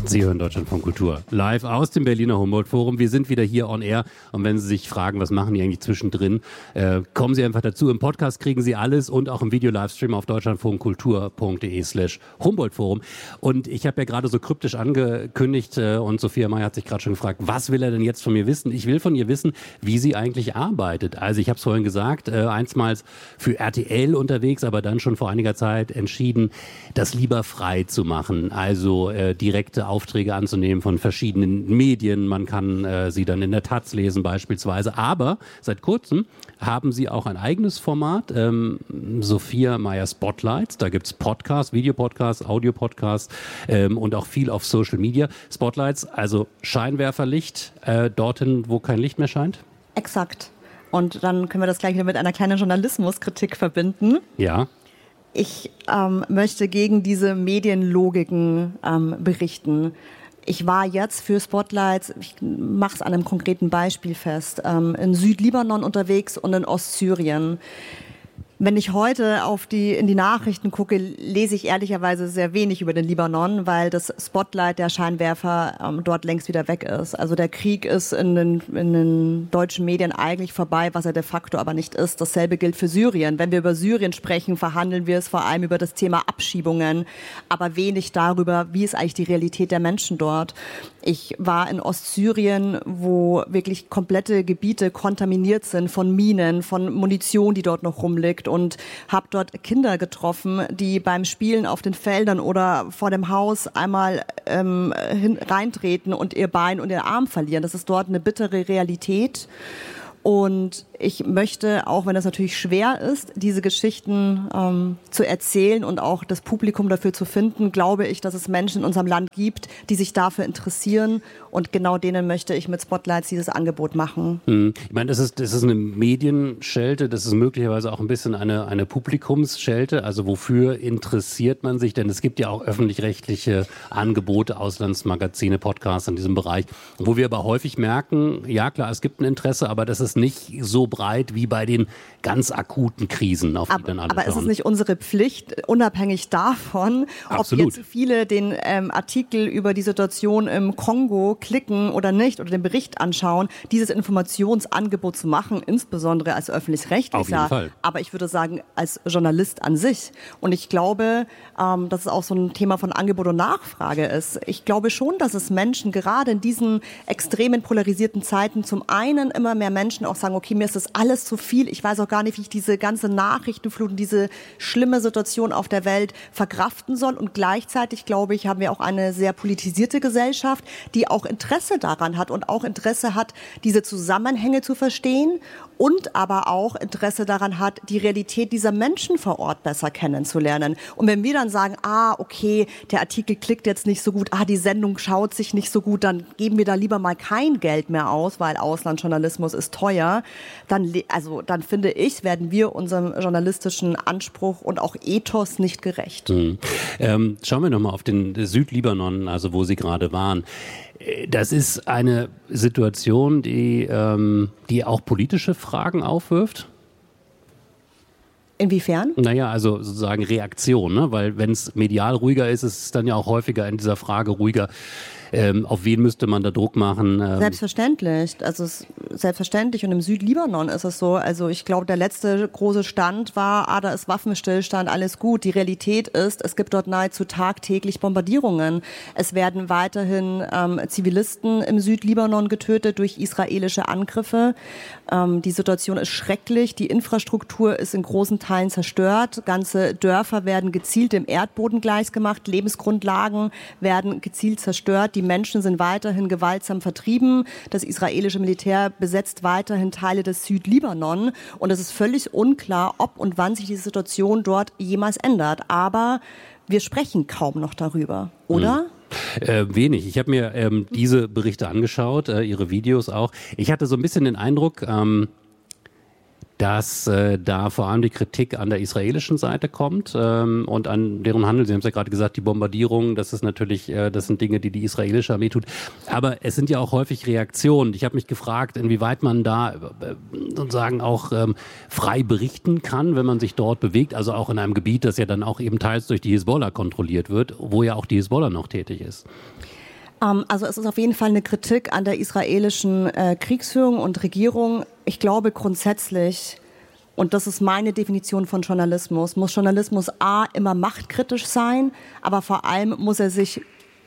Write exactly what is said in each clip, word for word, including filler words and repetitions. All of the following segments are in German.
Sie hören Deutschlandfunk Kultur live aus dem Berliner Humboldt-Forum. Wir sind wieder hier on air und wenn Sie sich fragen, was machen die eigentlich zwischendrin, äh, kommen Sie einfach dazu. Im Podcast kriegen Sie alles und auch im Video-Livestream auf deutschlandfunkkultur.de slash Humboldt-Forum. Und ich habe ja gerade so kryptisch angekündigt äh, und Sophia May hat sich gerade schon gefragt, was will er denn jetzt von mir wissen? Ich will von ihr wissen, wie sie eigentlich arbeitet. Also ich habe es vorhin gesagt, äh, einstmals für R T L unterwegs, aber dann schon vor einiger Zeit entschieden, das lieber frei zu machen. Also äh, direkte Aufträge anzunehmen von verschiedenen Medien. Man kann äh, sie dann in der Taz lesen beispielsweise. Aber seit kurzem haben sie auch ein eigenes Format, ähm, Sophia Mayer Spotlights. Da gibt's Podcasts, Videopodcasts, Audiopodcasts ähm, und auch viel auf Social Media. Spotlights, also Scheinwerferlicht, äh, dorthin, wo kein Licht mehr scheint? Exakt. Und dann können wir das gleich wieder mit einer kleinen Journalismuskritik verbinden. Ja. Ich ähm, möchte gegen diese Medienlogiken ähm, berichten. Ich war jetzt für Spotlights, ich mache es an einem konkreten Beispiel fest, ähm, in Südlibanon unterwegs und in Ostsyrien. Wenn ich heute auf die, in die Nachrichten gucke, lese ich ehrlicherweise sehr wenig über den Libanon, weil das Spotlight, der Scheinwerfer, ähm, dort längst wieder weg ist. Also der Krieg ist in den, in den deutschen Medien eigentlich vorbei, was er de facto aber nicht ist. Dasselbe gilt für Syrien. Wenn wir über Syrien sprechen, verhandeln wir es vor allem über das Thema Abschiebungen, aber wenig darüber, wie ist eigentlich die Realität der Menschen dort. Ich war in Ostsyrien, wo wirklich komplette Gebiete kontaminiert sind von Minen, von Munition, die dort noch rumliegt. Und habe dort Kinder getroffen, die beim Spielen auf den Feldern oder vor dem Haus einmal ähm, hin, reintreten und ihr Bein und ihren Arm verlieren. Das ist dort eine bittere Realität. Und ich möchte, auch wenn das natürlich schwer ist, diese Geschichten ähm, zu erzählen und auch das Publikum dafür zu finden, glaube ich, dass es Menschen in unserem Land gibt, die sich dafür interessieren. Und genau denen möchte ich mit Spotlights dieses Angebot machen. Hm. Ich meine, das ist, das ist eine Medienschelte, das ist möglicherweise auch ein bisschen eine, eine Publikumsschelte. Also wofür interessiert man sich? Denn es gibt ja auch öffentlich-rechtliche Angebote, Auslandsmagazine, Podcasts in diesem Bereich, wo wir aber häufig merken, ja klar, es gibt ein Interesse, aber das ist nicht so breit wie bei den ganz akuten Krisen, auf die aber, dann alle Aber schauen. ist es nicht unsere Pflicht, unabhängig davon, Absolut. ob jetzt viele den ähm, Artikel über die Situation im Kongo klicken oder nicht oder den Bericht anschauen, dieses Informationsangebot zu machen, insbesondere als öffentlich-rechtlicher, auf jeden Fall. Aber ich würde sagen, als Journalist an sich. Und ich glaube, ähm, dass es auch so ein Thema von Angebot und Nachfrage ist. Ich glaube schon, dass es Menschen gerade in diesen extremen polarisierten Zeiten zum einen immer mehr Menschen auch sagen, okay, mir ist das alles zu viel. Ich weiß auch gar nicht, wie ich diese ganze Nachrichtenflut und diese schlimme Situation auf der Welt verkraften soll. Und gleichzeitig, glaube ich, haben wir auch eine sehr politisierte Gesellschaft, die auch Interesse daran hat und auch Interesse hat, diese Zusammenhänge zu verstehen und aber auch Interesse daran hat, die Realität dieser Menschen vor Ort besser kennenzulernen. Und wenn wir dann sagen, ah, okay, der Artikel klickt jetzt nicht so gut, ah, die Sendung schaut sich nicht so gut, dann geben wir da lieber mal kein Geld mehr aus, weil Auslandsjournalismus ist teuer, dann, also, dann finde ich, werden wir unserem journalistischen Anspruch und auch Ethos nicht gerecht. Mhm. Ähm, schauen wir nochmal auf den Südlibanon, also wo Sie gerade waren. Das ist eine Situation, die, ähm, die auch politische Fragen aufwirft. Inwiefern? Naja, also sozusagen Reaktion, ne? Weil wenn es medial ruhiger ist, ist es dann ja auch häufiger in dieser Frage ruhiger. Ähm, auf wen müsste man da Druck machen? Ähm Selbstverständlich. Also es ist selbstverständlich. Und im Südlibanon ist es so. Also ich glaube, der letzte große Stand war, ah, da ist Waffenstillstand, alles gut. Die Realität ist, es gibt dort nahezu tagtäglich Bombardierungen. Es werden weiterhin ähm, Zivilisten im Südlibanon getötet durch israelische Angriffe. Ähm, die Situation ist schrecklich. Die Infrastruktur ist in großen Teilen zerstört. Ganze Dörfer werden gezielt im Erdboden gleichgemacht. Lebensgrundlagen werden gezielt zerstört. Die Menschen sind weiterhin gewaltsam vertrieben. Das israelische Militär besetzt weiterhin Teile des Südlibanon. Und es ist völlig unklar, ob und wann sich die Situation dort jemals ändert. Aber wir sprechen kaum noch darüber, oder? Hm. Äh, wenig. Ich habe mir ähm, diese Berichte angeschaut, äh, Ihre Videos auch. Ich hatte so ein bisschen den Eindruck, ähm, dass äh, da vor allem die Kritik an der israelischen Seite kommt ähm, und an deren Handel. Sie haben es ja gerade gesagt, die Bombardierungen, das ist natürlich, äh, das sind Dinge, die die israelische Armee tut. Aber es sind ja auch häufig Reaktionen. Ich habe mich gefragt, inwieweit man da äh, sozusagen auch ähm, frei berichten kann, wenn man sich dort bewegt. Also auch in einem Gebiet, das ja dann auch eben teils durch die Hisbollah kontrolliert wird, wo ja auch die Hisbollah noch tätig ist. Ähm, also es ist auf jeden Fall eine Kritik an der israelischen äh, Kriegsführung und Regierung. Ich glaube grundsätzlich, und das ist meine Definition von Journalismus, muss Journalismus A, immer machtkritisch sein, aber vor allem muss er sich,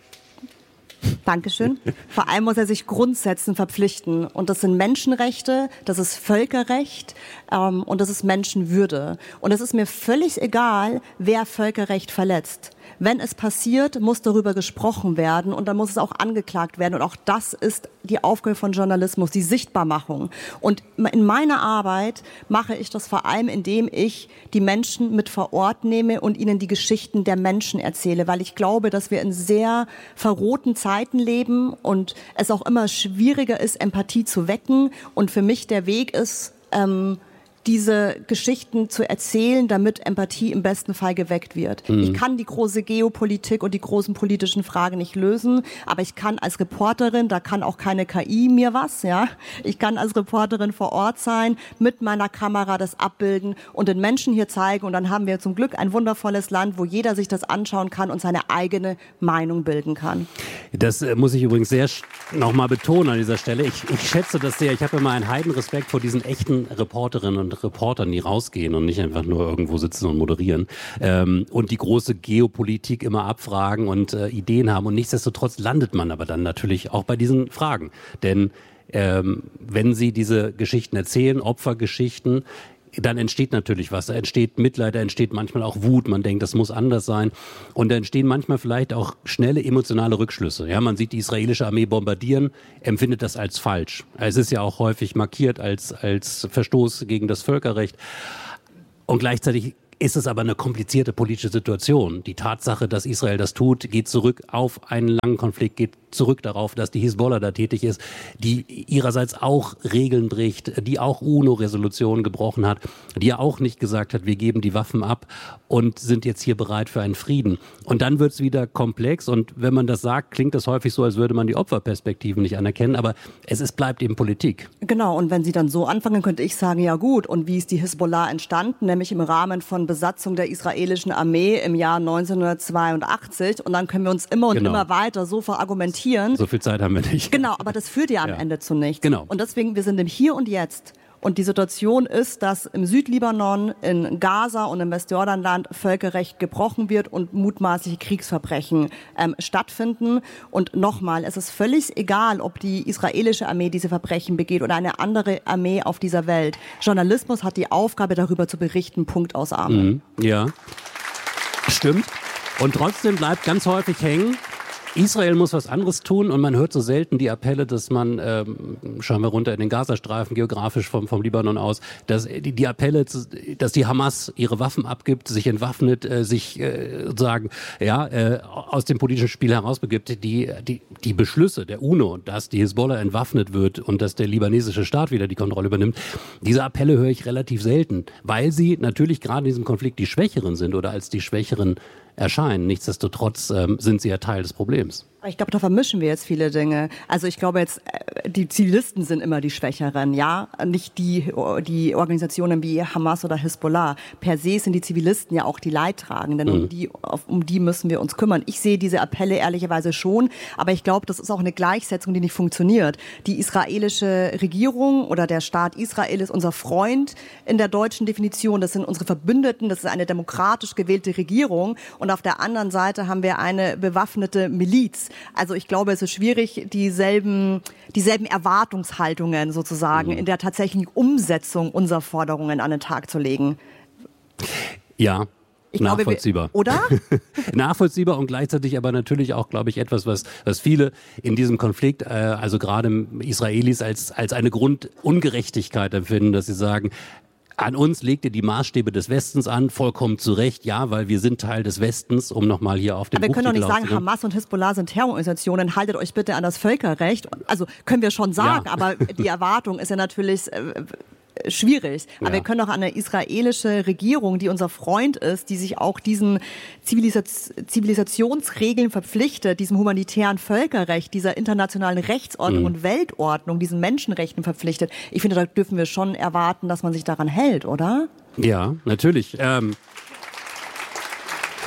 Dankeschön, vor allem muss er sich Grundsätzen verpflichten. Und das sind Menschenrechte, das ist Völkerrecht ähm, und das ist Menschenwürde. Und es ist mir völlig egal, wer Völkerrecht verletzt. Wenn es passiert, muss darüber gesprochen werden und dann muss es auch angeklagt werden. Und auch das ist die Aufgabe von Journalismus, die Sichtbarmachung. Und in meiner Arbeit mache ich das vor allem, indem ich die Menschen mit vor Ort nehme und ihnen die Geschichten der Menschen erzähle. Weil ich glaube, dass wir in sehr verrohten Zeiten leben und es auch immer schwieriger ist, Empathie zu wecken. Und für mich der Weg ist, ähm, diese Geschichten zu erzählen, damit Empathie im besten Fall geweckt wird. Mhm. Ich kann die große Geopolitik und die großen politischen Fragen nicht lösen, aber ich kann als Reporterin, da kann auch keine K I mir was, ja. Ich kann als Reporterin vor Ort sein, mit meiner Kamera das abbilden und den Menschen hier zeigen und dann haben wir zum Glück ein wundervolles Land, wo jeder sich das anschauen kann und seine eigene Meinung bilden kann. Das äh, muss ich übrigens sehr nochmal betonen an dieser Stelle. Ich, ich schätze das sehr. Ich habe immer einen Heidenrespekt vor diesen echten Reporterinnen und Reportern, die rausgehen und nicht einfach nur irgendwo sitzen und moderieren ähm, und die große Geopolitik immer abfragen und äh, Ideen haben und nichtsdestotrotz landet man aber dann natürlich auch bei diesen Fragen. Denn ähm, wenn sie diese Geschichten erzählen, Opfergeschichten, dann entsteht natürlich was. Da entsteht Mitleid, da entsteht manchmal auch Wut. Man denkt, das muss anders sein. Und da entstehen manchmal vielleicht auch schnelle emotionale Rückschlüsse. Ja, man sieht die israelische Armee bombardieren, empfindet das als falsch. Es ist ja auch häufig markiert als, als Verstoß gegen das Völkerrecht. Und gleichzeitig ist es aber eine komplizierte politische Situation. Die Tatsache, dass Israel das tut, geht zurück auf einen langen Konflikt, geht zurück darauf, dass die Hisbollah da tätig ist, die ihrerseits auch Regeln bricht, die auch UNO-Resolutionen gebrochen hat, die ja auch nicht gesagt hat, wir geben die Waffen ab und sind jetzt hier bereit für einen Frieden. Und dann wird es wieder komplex und wenn man das sagt, klingt das häufig so, als würde man die Opferperspektiven nicht anerkennen, aber es ist, bleibt eben Politik. Genau, und wenn Sie dann so anfangen, könnte ich sagen, ja gut, und wie ist die Hisbollah entstanden, nämlich im Rahmen von Besatzung der israelischen Armee im Jahr neunzehnhundertzweiundachtzig und dann können wir uns immer und genau. immer weiter so verargumentieren. So viel Zeit haben wir nicht. Genau, aber das führt ja am ja. Ende zu nichts. Genau. Und deswegen, wir sind im Hier und Jetzt. Und die Situation ist, dass im Südlibanon, in Gaza und im Westjordanland Völkerrecht gebrochen wird und mutmaßliche Kriegsverbrechen ähm, stattfinden. Und nochmal, es ist völlig egal, ob die israelische Armee diese Verbrechen begeht oder eine andere Armee auf dieser Welt. Journalismus hat die Aufgabe, darüber zu berichten. Punkt aus Amen. Mhm. Ja, stimmt. Und trotzdem bleibt ganz häufig hängen, Israel muss was anderes tun und man hört so selten die Appelle, dass man, ähm, schauen wir runter in den Gazastreifen, geografisch vom, vom Libanon aus, dass die, die Appelle, dass die Hamas ihre Waffen abgibt, sich entwaffnet, äh, sich äh, sozusagen ja, äh, aus dem politischen Spiel herausbegibt. Die, die, die Beschlüsse der UNO, dass die Hisbollah entwaffnet wird und dass der libanesische Staat wieder die Kontrolle übernimmt, diese Appelle höre ich relativ selten, weil sie natürlich gerade in diesem Konflikt die Schwächeren sind oder als die Schwächeren erscheinen. Nichtsdestotrotz ähm, sind sie ja Teil des Problems. Ich glaube, da vermischen wir jetzt viele Dinge. Also ich glaube jetzt, die Zivilisten sind immer die Schwächeren, ja, nicht die, die Organisationen wie Hamas oder Hisbollah. Per se sind die Zivilisten ja auch die Leidtragenden, mhm. um die, um die müssen wir uns kümmern. Ich sehe diese Appelle ehrlicherweise schon, aber ich glaube, das ist auch eine Gleichsetzung, die nicht funktioniert. Die israelische Regierung oder der Staat Israel ist unser Freund in der deutschen Definition. Das sind unsere Verbündeten, das ist eine demokratisch gewählte Regierung und auf der anderen Seite haben wir eine bewaffnete Miliz. Also ich glaube, es ist schwierig, dieselben, dieselben Erwartungshaltungen sozusagen mhm. in der tatsächlichen Umsetzung unserer Forderungen an den Tag zu legen. Ja, ich nachvollziehbar. Glaube, wir, oder? Nachvollziehbar und gleichzeitig aber natürlich auch, glaube ich, etwas, was, was viele in diesem Konflikt, äh, also gerade Israelis, als, als eine Grundungerechtigkeit empfinden, dass sie sagen, an uns legt ihr die Maßstäbe des Westens an, vollkommen zu Recht, ja, weil wir sind Teil des Westens, um nochmal hier auf den Aber wir können doch nicht sagen, Hamas und Hisbollah sind Terrororganisationen, haltet euch bitte an das Völkerrecht. Also können wir schon sagen, ja. aber die Erwartung ist ja natürlich äh, schwierig. Aber ja. wir können auch an eine israelische Regierung, die unser Freund ist, die sich auch diesen Zivilisaz- Zivilisationsregeln verpflichtet, diesem humanitären Völkerrecht, dieser internationalen Rechtsordnung mhm. und Weltordnung, diesen Menschenrechten verpflichtet. Ich finde, da dürfen wir schon erwarten, dass man sich daran hält, oder? Ja, natürlich. Ähm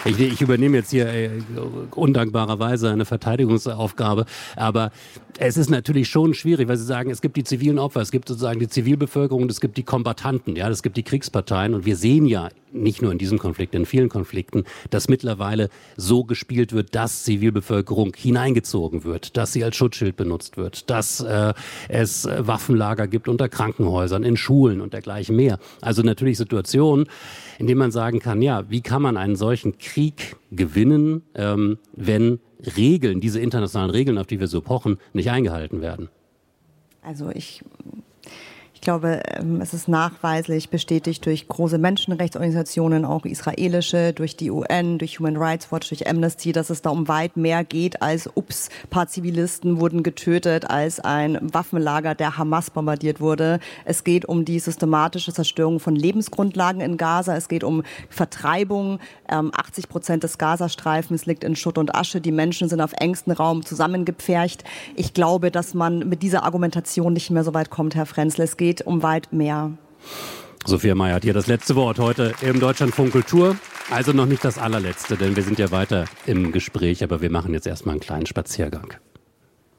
Ich, ich übernehme jetzt hier äh, undankbarerweise eine Verteidigungsaufgabe, aber es ist natürlich schon schwierig, weil Sie sagen, es gibt die zivilen Opfer, es gibt sozusagen die Zivilbevölkerung, es gibt die Kombattanten, ja, es gibt die Kriegsparteien und wir sehen ja nicht nur in diesem Konflikt, in vielen Konflikten, dass mittlerweile so gespielt wird, dass Zivilbevölkerung hineingezogen wird, dass sie als Schutzschild benutzt wird, dass äh, es Waffenlager gibt unter Krankenhäusern, in Schulen und dergleichen mehr. Also natürlich Situationen, in denen man sagen kann, ja, wie kann man einen solchen Krieg gewinnen, ähm, wenn Regeln, diese internationalen Regeln, auf die wir so pochen, nicht eingehalten werden? Also ich... Ich glaube, es ist nachweislich bestätigt durch große Menschenrechtsorganisationen, auch israelische, durch die U N, durch Human Rights Watch, durch Amnesty, dass es da um weit mehr geht als, ups, paar Zivilisten wurden getötet, als ein Waffenlager der Hamas bombardiert wurde. Es geht um die systematische Zerstörung von Lebensgrundlagen in Gaza. Es geht um Vertreibung. achtzig Prozent des Gazastreifens liegt in Schutt und Asche. Die Menschen sind auf engstem Raum zusammengepfercht. Ich glaube, dass man mit dieser Argumentation nicht mehr so weit kommt, Herr Frenzl. Es geht um weit mehr. Sophia Mayer hat hier das letzte Wort heute im Deutschlandfunk Kultur. Also noch nicht das allerletzte, denn wir sind ja weiter im Gespräch, aber wir machen jetzt erstmal einen kleinen Spaziergang.